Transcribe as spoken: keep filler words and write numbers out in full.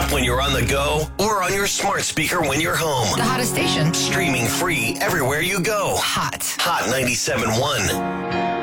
app when you're on the go or on your smart speaker when you're home. The hottest station. Streaming free everywhere you go. Hot. Hot ninety-seven point one.